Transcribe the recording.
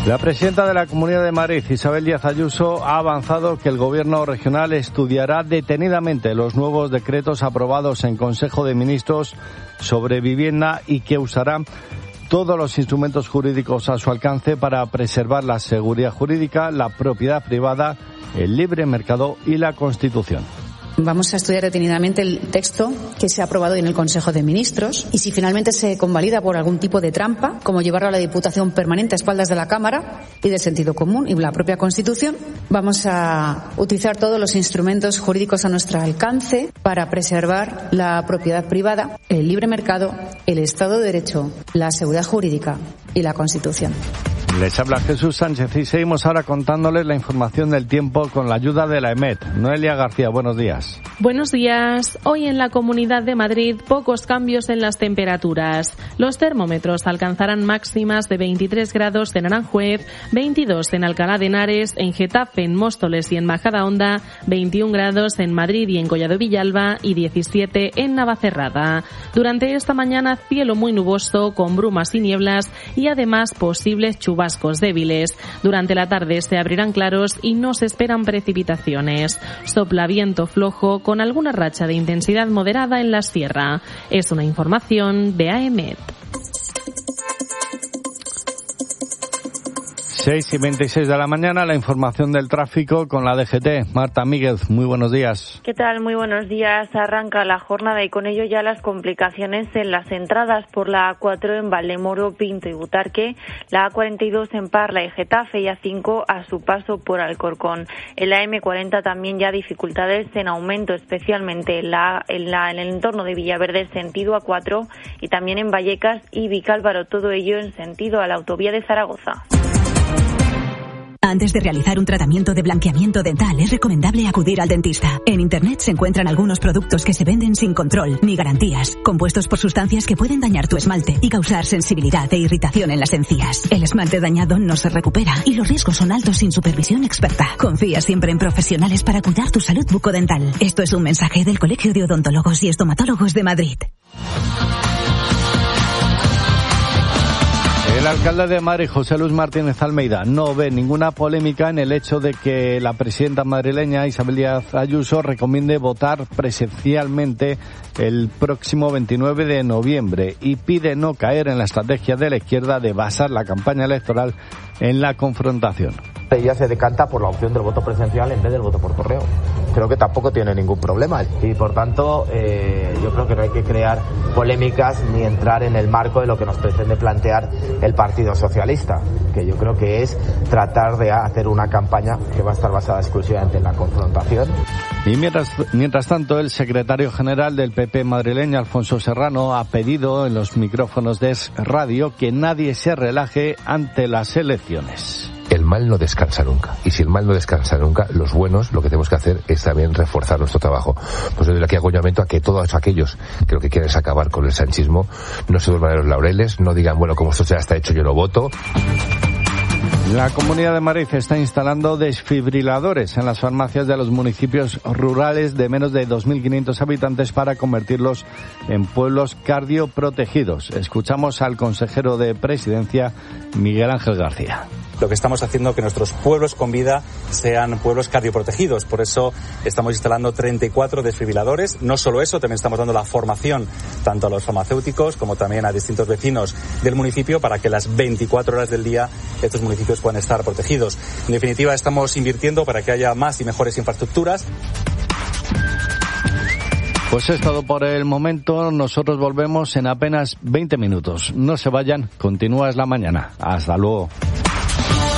La presidenta de la Comunidad de Madrid, Isabel Díaz Ayuso, ha avanzado que el Gobierno regional estudiará detenidamente los nuevos decretos aprobados en Consejo de Ministros sobre vivienda y que usará todos los instrumentos jurídicos a su alcance para preservar la seguridad jurídica, la propiedad privada, el libre mercado y la Constitución. Vamos a estudiar detenidamente el texto que se ha aprobado en el Consejo de Ministros y si finalmente se convalida por algún tipo de trampa, como llevarlo a la Diputación Permanente a espaldas de la Cámara y del sentido común y la propia Constitución, vamos a utilizar todos los instrumentos jurídicos a nuestro alcance para preservar la propiedad privada, el libre mercado, el Estado de Derecho, la seguridad jurídica y la Constitución. Les habla Jesús Sánchez y seguimos ahora contándoles la información del tiempo con la ayuda de la EMET. Noelia García, buenos días. Buenos días. Hoy en la Comunidad de Madrid pocos cambios en las temperaturas. Los termómetros alcanzarán máximas de 23 grados en Aranjuez, 22 en Alcalá de Henares, en Getafe, en Móstoles y en Majadahonda, 21 grados en Madrid y en Collado Villalba y 17 en Navacerrada. Durante esta mañana cielo muy nuboso con brumas y nieblas y además posibles chubascos débiles. Durante la tarde se abrirán claros y no se esperan precipitaciones. Sopla viento flojo con alguna racha de intensidad moderada en la sierra. Es una información de AEMET. 6:26 de la mañana, la información del tráfico con la DGT. Marta Míguez, muy buenos días. ¿Qué tal? Muy buenos días. Arranca la jornada y con ello ya las complicaciones en las entradas por la A4 en Valdemoro, Pinto y Butarque, la A42 en Parla y Getafe y A5 a su paso por Alcorcón. En la M40 también ya dificultades en aumento, especialmente en el entorno de Villaverde sentido A4 y también en Vallecas y Vicálvaro, todo ello en sentido a la autovía de Zaragoza. Antes de realizar un tratamiento de blanqueamiento dental es recomendable acudir al dentista. En Internet se encuentran algunos productos que se venden sin control ni garantías, compuestos por sustancias que pueden dañar tu esmalte y causar sensibilidad e irritación en las encías. El esmalte dañado no se recupera y los riesgos son altos sin supervisión experta. Confía siempre en profesionales para cuidar tu salud bucodental. Esto es un mensaje del Colegio de Odontólogos y Estomatólogos de Madrid. El alcalde de Madrid, José Luis Martínez Almeida, no ve ninguna polémica en el hecho de que la presidenta madrileña Isabel Díaz Ayuso recomiende votar presencialmente el próximo 29 de noviembre y pide no caer en la estrategia de la izquierda de basar la campaña electoral en la confrontación. Ella se decanta por la opción del voto presencial en vez del voto por correo. Creo que tampoco tiene ningún problema y por tanto yo creo que no hay que crear polémicas ni entrar en el marco de lo que nos pretende plantear el Partido Socialista, que yo creo que es tratar de hacer una campaña que va a estar basada exclusivamente en la confrontación. Y mientras tanto, el secretario general del PP madrileño, Alfonso Serrano, ha pedido en los micrófonos de Es Radio que nadie se relaje ante las elecciones. El mal no descansa nunca. Y si el mal no descansa nunca, los buenos lo que tenemos que hacer es también reforzar nuestro trabajo. Pues yo doy aquí acompañamiento a que todos aquellos que lo que quieren es acabar con el sanchismo no se duerman en los laureles, no digan, bueno, como esto ya está hecho, yo no voto. La Comunidad de Madrid está instalando desfibriladores en las farmacias de los municipios rurales de menos de 2.500 habitantes para convertirlos en pueblos cardioprotegidos. Escuchamos al consejero de Presidencia, Miguel Ángel García. Lo que estamos haciendo es que nuestros pueblos con vida sean pueblos cardioprotegidos. Por eso estamos instalando 34 desfibriladores. No solo eso, también estamos dando la formación tanto a los farmacéuticos como también a distintos vecinos del municipio para que las 24 horas del día estos municipios puedan estar protegidos. En definitiva, estamos invirtiendo para que haya más y mejores infraestructuras. Pues es todo por el momento. Nosotros volvemos en apenas 20 minutos. No se vayan, continúa Es la Mañana. Hasta luego.